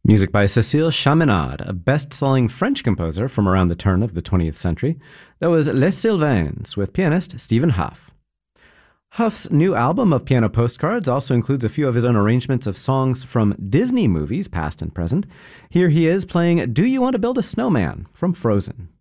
Music by Cécile Chaminade, a best-selling French composer from around the turn of the 20th century. That was Les Sylvains with pianist Stephen Hough. Hough's new album of piano postcards also includes a few of his own arrangements of songs from Disney movies, past and present. Here he is playing Do You Want to Build a Snowman from Frozen.